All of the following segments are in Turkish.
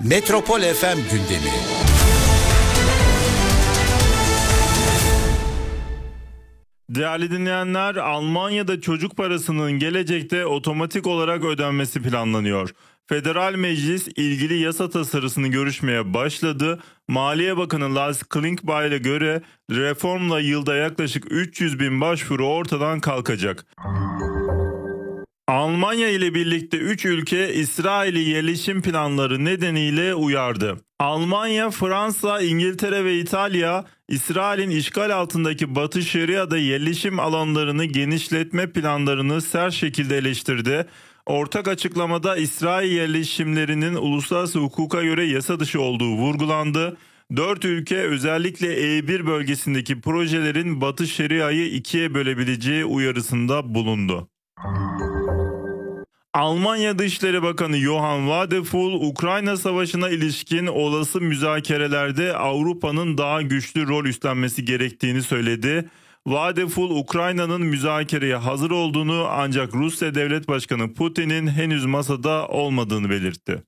Metropol FM gündemi. Değerli dinleyenler, Almanya'da çocuk parasının gelecekte otomatik olarak ödenmesi planlanıyor. Federal Meclis ilgili yasa tasarısını görüşmeye başladı. Maliye Bakanı Lars Klingbeil'e göre reformla yılda yaklaşık 300 bin başvuru ortadan kalkacak. Almanya ile birlikte 3 ülke İsrail'i yerleşim planları nedeniyle uyardı. Almanya, Fransa, İngiltere ve İtalya, İsrail'in işgal altındaki Batı Şeria'da yerleşim alanlarını genişletme planlarını sert şekilde eleştirdi. Ortak açıklamada İsrail yerleşimlerinin uluslararası hukuka göre yasa dışı olduğu vurgulandı. 4 ülke özellikle E1 bölgesindeki projelerin Batı Şeria'yı ikiye bölebileceği uyarısında bulundu. Almanya Dışişleri Bakanı Johann Wadephul, Ukrayna Savaşı'na ilişkin olası müzakerelerde Avrupa'nın daha güçlü rol üstlenmesi gerektiğini söyledi. Wadephul, Ukrayna'nın müzakereye hazır olduğunu ancak Rusya Devlet Başkanı Putin'in henüz masada olmadığını belirtti.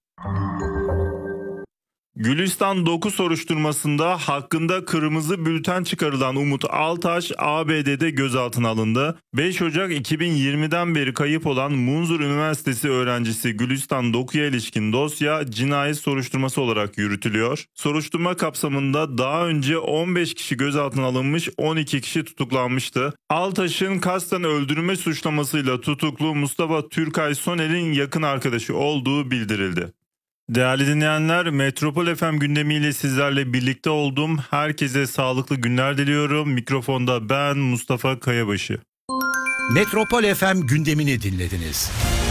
Gülistan doku soruşturmasında hakkında kırmızı bülten çıkarılan Umut Altaş ABD'de gözaltına alındı. 5 Ocak 2020'den beri kayıp olan Munzur Üniversitesi öğrencisi Gülistan dokuya ilişkin dosya cinayet soruşturması olarak yürütülüyor. Soruşturma kapsamında daha önce 15 kişi gözaltına alınmış, 12 kişi tutuklanmıştı. Altaş'ın kasten öldürme suçlamasıyla tutuklu Mustafa Türkay Soner'in yakın arkadaşı olduğu bildirildi. Değerli dinleyenler, Metropol FM gündemiyle sizlerle birlikte oldum. Herkese sağlıklı günler diliyorum. Mikrofonda ben Mustafa Kayabaşı. Metropol FM gündemini dinlediniz.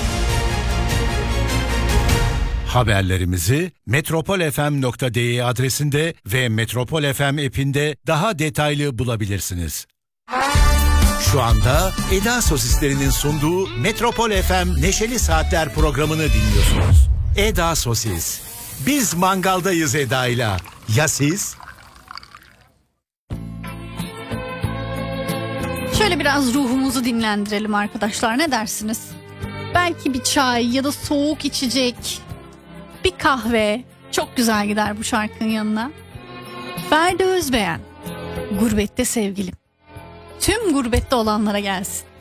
Haberlerimizi metropolfm.de adresinde ve Metropol FM app'inde daha detaylı bulabilirsiniz. Şu anda Eda Sosislerinin sunduğu Metropol FM Neşeli Saatler programını dinliyorsunuz. Eda Sosis. Biz mangaldayız Eda'yla. Ya siz? Şöyle biraz ruhumuzu dinlendirelim arkadaşlar, ne dersiniz? Belki bir çay ya da soğuk içecek, bir kahve çok güzel gider bu şarkının yanına. Ferdi Özbeğen, Gurbette Sevgilim. Tüm gurbette olanlara gelsin.